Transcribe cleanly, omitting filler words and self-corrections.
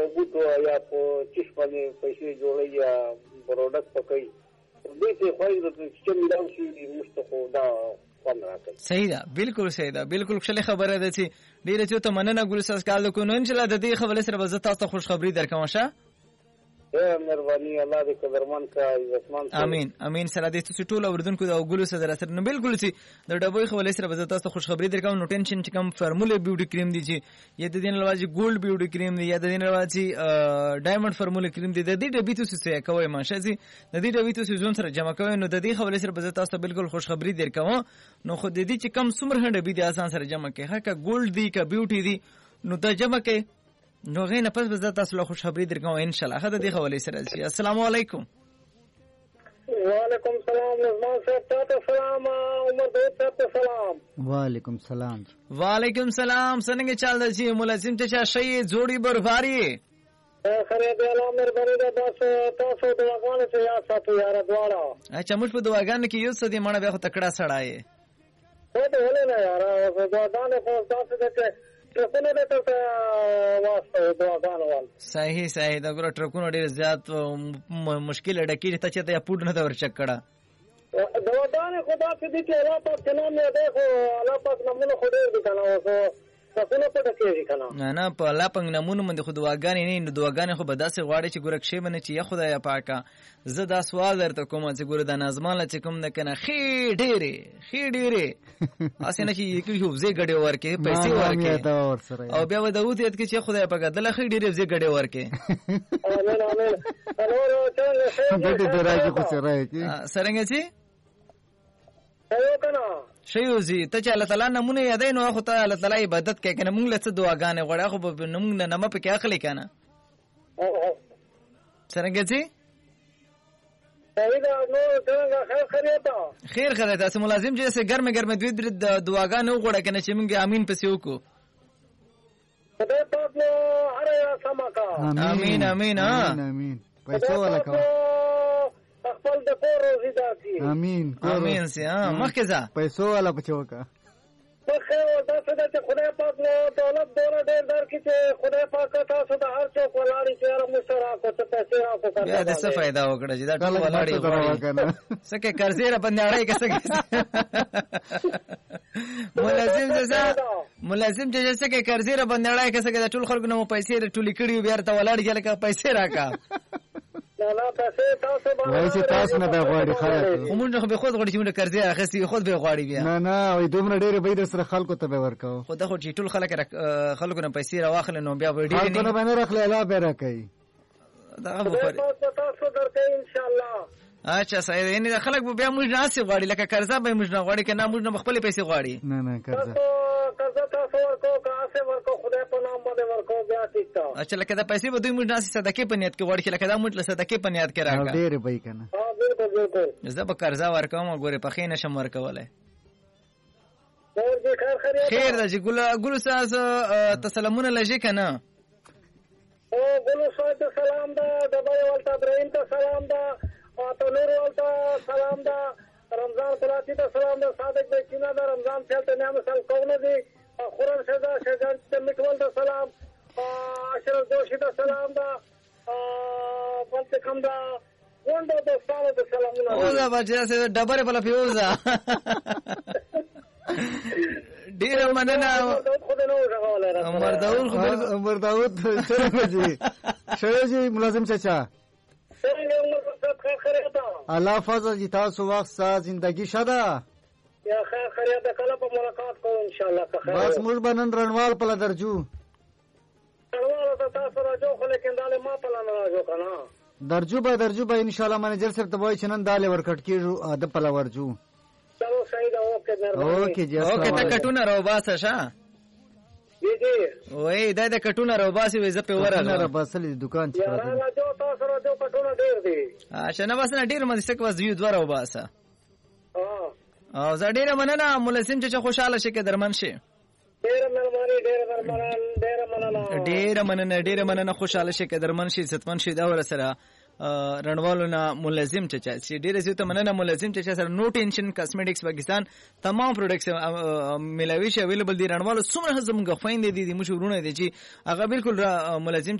په بوټو یا په چیش باندې پیسې جوړي یا پروډکټ پکې دې ته خوای د چې ملاو شي مستخو دا صحیح ده بالکل صحیح ده بالکل ښه خبره ده چې ډیره چې ته مننه ګل ساز کال کو نو ان شاء الله د دې خبرې سره به زه تاسو ته خوش خبری درکوم شه مهرباني الله دې قدرمن کا عزتمن امين امين سره دې تاسو ټول اوردونکو دا ګلو سره سره نو بالکل چې د ډبوي خبرې سره به زه تاسو ته خوش خبری درکوم نو ټینشن چې کوم فارموله بیوټي کریم دي چې یا د دین لواجی ګولډ بیوټي کریم دي یا د دین لواجی ډایمنډ فارموله کریم دي د دې ډبې تاسو څه کوي ماشه چې د دې ډبې تاسو ځون سره جمع کوي نو د دې خبرې سره به زه تاسو ته بالکل خوش خبری درکوم نو خو د دې چې کم څومره ډبې دي آسان سره جمع کوي هغه ګولډ دي کا بیوټي دي نو دا جمع کوي نو غینه پس به زه تاسو له خوش خبری درکوم ان شاء الله هغه د حوالې سره شي السلام علیکم وعلیکم السلام نظمان صاحب ته سلام عمر دوست صاحب ته سلام وعلیکم السلام وعلیکم السلام څنګه چل دی چې ملازم ته شي جوړي برفاري خره دې الله مهرباني ده تاسو دعاګانې ته یاد ساتو یار دواړه اچھا موږ په دعاګانې کې یو څه دې مړه بیا خو تکړه سړای هو ته ولې نه یار دعاګانې خو تاسو ته ټرکونه دې ته واسطه دعاګانې وال صحیح صحیح دا ګره ټرکونه ډېر زیات مشکل ډکې ته چې ته پوډ نه دا ورچک کړه دعاګانې خدا دې چې الله پاک نام یې ده خو الله پاک نامونه خو دې کنه اوسه تاسو په دکې کنه نه په الله پنګ نمونه من خو دعاګانې نه دعاګانې خو به داسې غواړي چې ګورک شی باندې چې خدای پاکه زه دا سوال درته کوم چې ګور د نظمانه چې کوم نه کنه خې ډېرې اسنه چې یو ځای غړې ورکې پیسې ورکې او بیا ودا وته چې خدای پاکه دله خې ډېرې ځای غړې ورکې امين امين انور ته دې راځي خو سره سرنګ چې یو کنه شیوزی ته چې الله تعالی نمونه یادای نو خو ته الله تعالی عبادت کوي کنه موږ له څه دعاګانې غواړو خو موږ نه نمه پکې اخلي کنه څنګه چې خیر خیر تاسو ملازم چې سه ګرمه ګرمه دوی دعاګانې وغوړه کنه چې موږ امين پسې وکړو خدای پاک نو هر یا سما کا امين امين امين پیسې ولا کا خپل د کور روزي داسي امين امين سي مخکې ځه پیسو والا پچوکا مخه ودا څه چې خدای پاک نو دولت دونه ډېر درکې چې خدای پاک تاسو د هر څوک ولاړی چې مشترک او څه پیسې راکو کنه بیا د څه फायदा وکړه چې دا ټول ولاړی وکړه سکه قرضې را باندې اړای کسه ملازم چې سکه قرضې را باندې اړای کسه دا ټول خلکو نو پیسې ټولې کړي بیا ته ولاړی لکه پیسې راکا نه پیسې تاسو باندې وایي چې تاسو نه غواړي خیر موږ خو به خود غواړي چې موږ قرضې اخستي خود به غواړي بیا نه وای دومره ډېر به د سره خلکو ته به ورکاو خو دا خو چې ټول خلکو نه پیسې راواخل نو بیا به ډېر نه خلکو نه راخله لا به راکې دا به تاسو درکې ان شاء الله اچھا صحیح یعنی خلک به بیا موږ نه سي غواړي لکه قرضه به موږ نه غواړي کنه موږ نه خپل پیسې غواړي نه قرضه تاسو ورکو کاسه ورکو خدای په نام باندې ورکو بیا ٹھیک تا اچھا لکه دا پیسې به دوی موږ نه سي صدقه په نیت کې غواړي لکه دا موږ له صدقه په نیت کې راکا ډېر به کنه ها بالکل زه به قرضه ورکوم غوړې په خینه شم ورکولای خیر دا چې ګل ساز تسلمونه لږه کنه او ګل ساز ته سلام دا دبای ولتا ابراهيم ته سلام دا تنور ولتا سلام دا رمضان قراتی ته سلام دا صادق بچینا دا رمضان چلته نام سال کوونه دي خورن شدا شجان تمکول ته سلام اشرف جوشي ته سلام دا پنځه کوم دا وندو دوستانو ته سلامونه او دا بچا سه ډبره په لفيوزا ډیر مننه عمر داود څنګه جی ملازم چچا الله فضل جی تاسو وخت سا زندگی شدا یا خیر ده کله په ملاقات کوو ان شاء الله خیر بس موږ بنن رنوال په درجو رنوال ته تاسو راځو خو لیکن داله ما په لاره راځو کنه درجو به ان شاء الله منیجر سره ته وای چې نن داله ورکټ کیږو د په ورجو چلو صحیح ده اوکے مهرباني اوکے جی اوکے ته کټونه راو باسه شه جی وای دا کټونه راو باسي وې زه په ورغله نه باسل دکان چې راځو تاسو راځو کټونه ډیر دي شنه واسنه ډیر مې څه کوس یو دوه راو باسه او زه ډیره مننه ملازم چې خوشاله شي کې درمن شي ډیره مننه خوشاله شي کې درمن شي ستمن شي دا ور سره رنوالو نه ملازم چې ډیره زیاته مننه ملازم چې سره نو ټینشن کاسمیټکس پاکستان تمام پروډکټس ملاوي شي اویلیبل دي رنوالو څومره زموږ خويندې دي مشهورونه دي چې هغه بالکل ملازم